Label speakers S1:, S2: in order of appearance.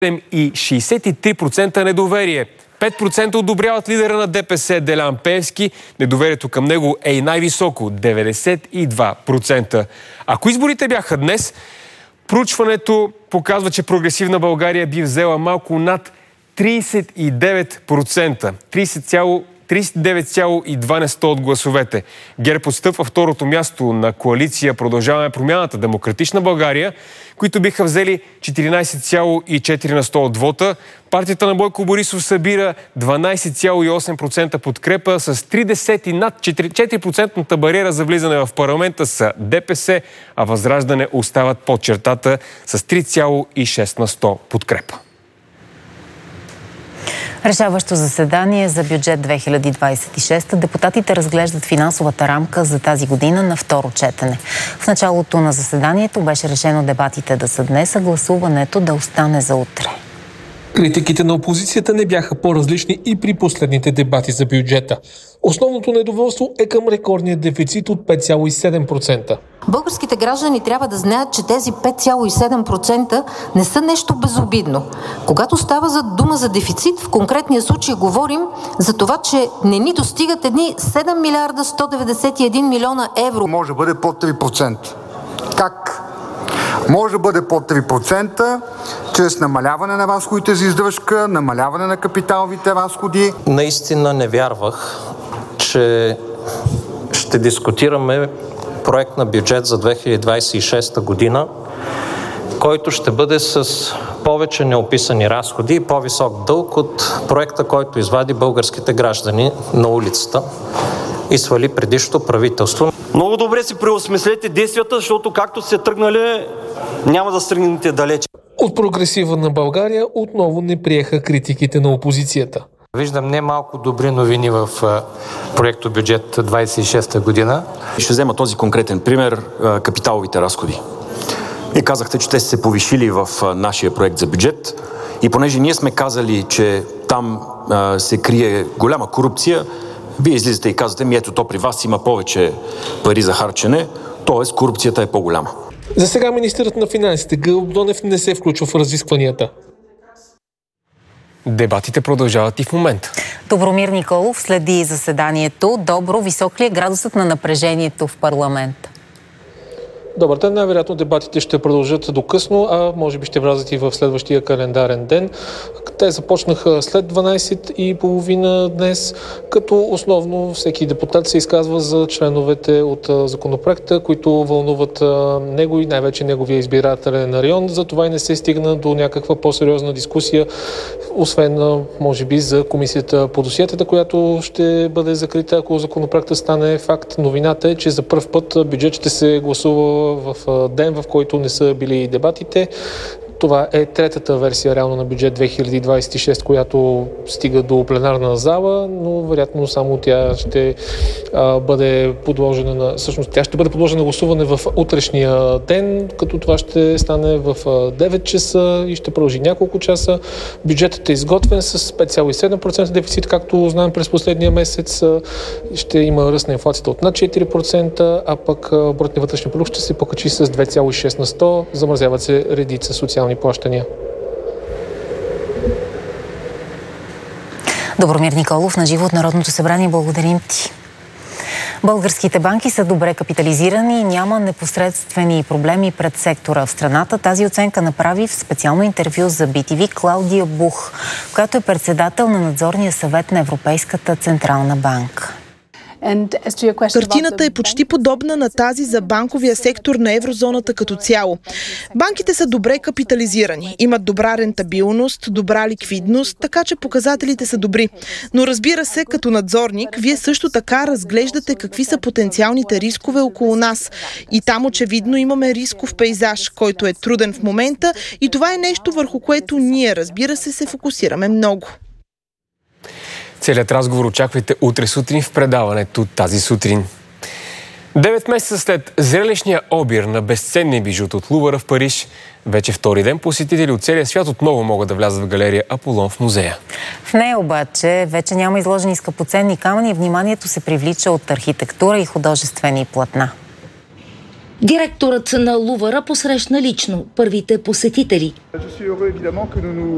S1: и 63% недоверие. 5% одобряват лидера на ДПС Делян Пеевски. Недоверието към него е и най-високо – 92%. Ако изборите бяха днес, проучването показва, че Прогресивна България би взела малко над 39%. 39,2% от гласовете. ГЕРБ отстъпва второто място на коалиция Продължаваме промяната, Демократична България, които биха взели 14,4% от вота. Партията на Бойко Борисов събира 12,8% подкрепа. С 0,3 над 4% бариера за влизане в парламента са ДПС, а Възраждане остават под чертата с 3,6% подкрепа.
S2: Решаващо заседание за бюджет 2026. Депутатите разглеждат финансовата рамка за тази година на второ четене. В началото на заседанието беше решено дебатите да са днес, а гласуването да остане за утре.
S3: Критиките на опозицията не бяха по-различни и при последните дебати за бюджета. Основното недоволство е към рекордния дефицит от 5,7%.
S4: Българските граждани трябва да знаят, че тези 5,7% не са нещо безобидно. Когато става за дума за дефицит, в конкретния случай говорим за това, че не ни достигат едни 7 милиарда 191 милиона евро.
S5: Може да бъде под 3%. Как? Може да бъде под 3% чрез намаляване на разходите за издръжка, намаляване на капиталовите разходи.
S6: Наистина не вярвах, че ще дискутираме проект на бюджет за 2026 година, който ще бъде с повече неописани разходи и по-висок дълг от проекта, който извади българските граждани на улицата и свали предишното правителство.
S7: Много добре си преосмислете действията, защото както сте тръгнали, няма да стигнете далече.
S3: От Прогресивна България отново не приеха критиките на опозицията.
S8: Виждам немалко добри новини в проекто бюджет 26-та година.
S9: Ще взема този конкретен пример – капиталовите разходи. Вие казахте, че те са се повишили в нашия проект за бюджет и понеже ние сме казали, че там се крие голяма корупция, вие излизате и казвате, ето то при вас има повече пари за харчене, т.е. корупцията е по-голяма.
S3: За сега министърът на финансите Гълъб Донев не се включва в разискванията.
S1: Дебатите продължават и в момента.
S2: Добромир Николов следи заседанието. Добро, висок ли е градусът на напрежението в парламента?
S3: Добър ден, най-вероятно дебатите ще продължат до късно, а може би ще влязат и в следващия календарен ден. Те започнаха след 12:30 днес, като основно всеки депутат се изказва за членовете от законопроекта, които вълнуват него и най-вече неговия избирателен район. Затова и не се стигна до някаква по-сериозна дискусия, освен може би за комисията по досиетата, която ще бъде закрита, ако законопроектът стане факт. Новината е, че за пръв път бюджет ще се гласува в ден, в който не са били дебатите. Това е третата версия реално на бюджет 2026, която стига до пленарна зала, но вероятно само тя ще бъде подложена на... Всъщност тя ще бъде подложена на гласуване в утрешния ден, като това ще стане в 9 часа и ще продължи няколко часа. Бюджетът е изготвен с 5,7% дефицит, както знаем през последния месец. Ще има ръст на инфлацията от над 4%, а пък брутният вътрешен продукт ще се покачи с 2,6%. Замразяват се редица социални плащания.
S2: Добромир Николов, на живо от Народното събрание. Благодарим ти. Българските банки са добре капитализирани и няма непосредствени проблеми пред сектора в страната. Тази оценка направи в специално интервю за BTV Клаудия Бух, която е председател на надзорния съвет на Европейската централна банка.
S10: Картината е почти подобна на тази за банковия сектор на еврозоната като цяло. Банките са добре капитализирани, имат добра рентабилност, добра ликвидност, така че показателите са добри. Но разбира се, като надзорник, вие също така разглеждате какви са потенциалните рискове около нас. И там очевидно имаме рисков пейзаж, който е труден в момента и това е нещо, върху което ние, разбира се фокусираме много.
S1: Целият разговор очаквайте утре сутрин в предаването тази сутрин. 9 месеца след зрелищния обир на безценни бижута от Лувъра в Париж, вече втори ден посетители от целия свят отново могат да влязат в галерия Аполон в музея.
S2: В нея обаче вече няма изложени скъпоценни камъни и вниманието се привлича от архитектура и художествени платна.
S11: Директорът на Лувъра посрещна лично първите посетители.